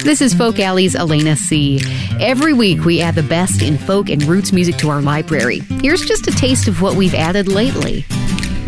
This is Folk Alley's Elena C. Every week we add the best in folk and roots music to our library. Here's just a taste of what we've added lately.